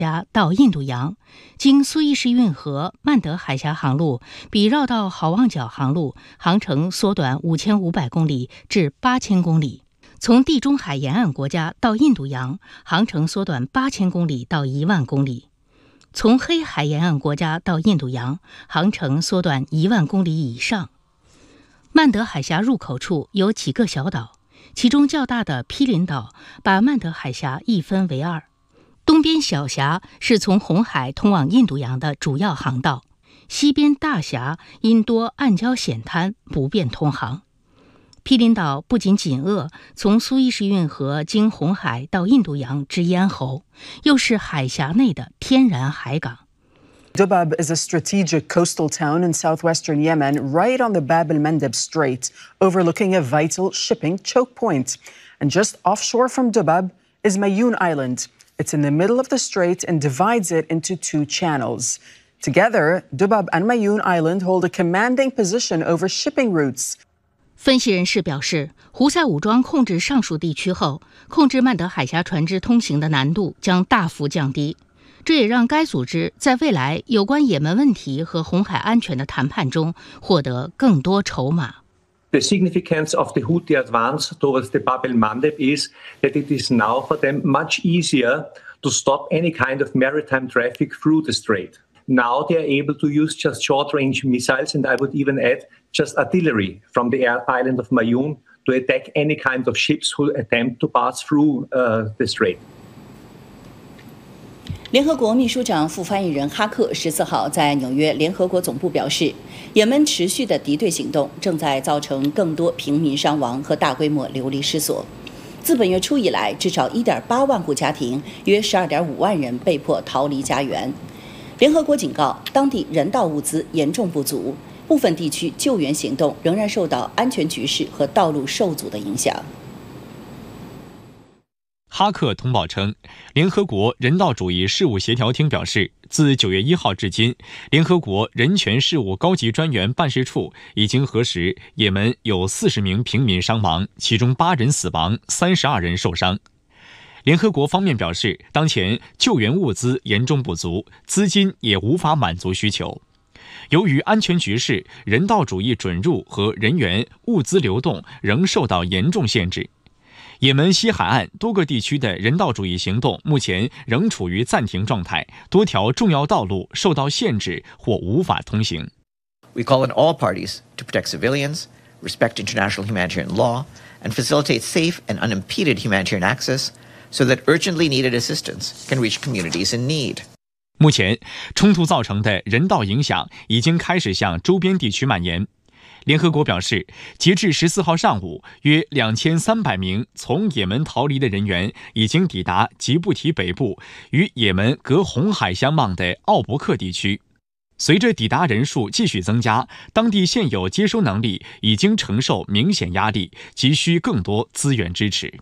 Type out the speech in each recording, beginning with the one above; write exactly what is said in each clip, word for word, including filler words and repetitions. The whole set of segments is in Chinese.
峡到印度洋，经苏伊士运河曼德海峡航路比绕道好望角航路航程缩短五千五百公里至八千公里。从地中海沿岸国家到印度洋，航程缩短八千公里到一万公里；从黑海沿岸国家到印度洋，航程缩短一万公里以上。曼德海峡入口处有几个小岛，其中较大的毗邻岛把曼德海峡一分为二。东边小峡是从红海通往印度洋的主要航道，西边大峡因多暗礁险滩不便通航。毗邻岛不仅紧扼，从苏伊士运河经红海到印度洋之咽喉，又是海峡内的天然海港。 Dubab is a strategic coastal town in southwestern Yemen, right on the Bab el-Mandeb Strait, overlooking a vital shipping choke point. And just offshore from Dubab is Mayoun Island. It's in the middle of the strait and divides it into two channels. Together, Dubab and Mayoun Island hold a commanding position over shipping routes. 分析人士表示，胡塞武装控制上述地区后，控制曼德海峡船只通行的难度将大幅降低。这也让该组织在未来有关也门问题和红海安全的谈判中获得更多筹码。 The significance of the Houthi advance towards the Bab el-Mandeb is that it is now for them much easier to stop any kind of maritime traffic through the strait. Now they are able to use just short-range missiles, and I would even add just artillery from the island of Mayoun to attack any kind of ships who attempt to pass through uh, the strait. 联合国秘书长副发言人哈克十四号在纽约联合国总部表示，也门持续的敌对行动正在造成更多平民伤亡和大规模流离失所。自本月初以来，至少 一点八万户家庭，约 十二点五万人被迫逃离家园。联合国警告，当地人道物资严重不足，部分地区救援行动仍然受到安全局势和道路受阻的影响。 哈克通报称，联合国人道主义事务协调厅表示，自九月一号至今，联合国人权事务高级专员办事处已经核实，也门有四十名平民伤亡，其中八人死亡，三十二人受伤。联合国方面表示，当前救援物资严重不足，资金也无法满足需求。由于安全局势，人道主义准入和人员、物资流动仍受到严重限制。也门西海岸多个地区的人道主义行动目前仍处于暂停状态，多条重要道路受到限制或无法通行。 We call on all parties to protect civilians, respect international humanitarian law, and facilitate safe and unimpeded humanitarian access so that urgently needed assistance can reach communities in need. 目前，冲突造成的人道影响已经开始向周边地区蔓延。联合国表示，截至十四号上午，约两千三百名从也门逃离的人员已经抵达吉布提北部与也门隔红海相望的奥伯克地区。随着抵达人数继续增加，当地现有接收能力已经承受明显压力，急需更多资源支持。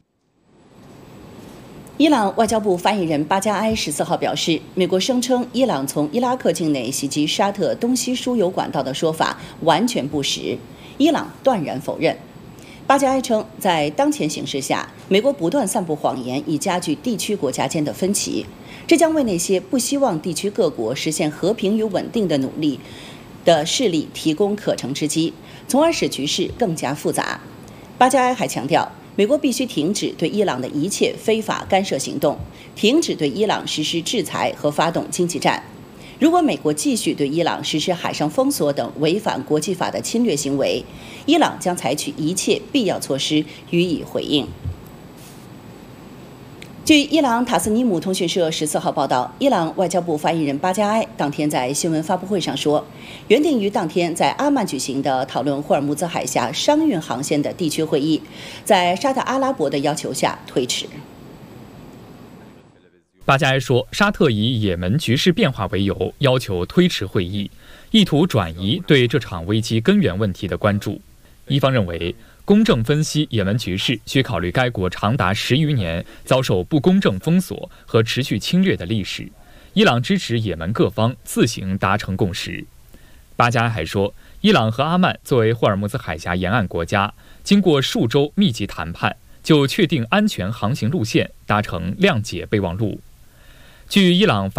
伊朗外交部发言人巴加埃十四号表示，美国声称伊朗从伊拉克境内袭击沙特东西输油管道的说法完全不实，伊朗断然否认。巴加埃称，在当前形势下，美国不断散布谎言，以加剧地区国家间的分歧，这将为那些不希望地区各国实现和平与稳定的努力的势力提供可乘之机，从而使局势更加复杂。巴加埃还强调，美国必须停止对伊朗的一切非法干涉行动，停止对伊朗实施制裁和发动经济战。如果美国继续对伊朗实施海上封锁等违反国际法的侵略行为，伊朗将采取一切必要措施予以回应。据伊朗塔斯尼姆通讯社十四号报道，伊朗外交部发言人巴加埃当天在新闻发布会上说，原定于当天在阿曼举行的讨论霍尔木兹海峡商运航线的地区会议，在沙特阿拉伯的要求下推迟。 巴加埃说，沙特以也门局势变化为由，要求推迟会议，意图转移对这场危机根源问题的关注。伊方认为，公正分析也门局势需考虑该国长达十余年遭受不公正封锁和持续侵略的历史。伊朗支持也门各方自行达成共识。巴加埃还说，伊朗和阿曼作为霍尔木兹海峡沿岸国家，经过数周密集谈判，就确定安全航行路线，达成谅解备忘录。 据伊朗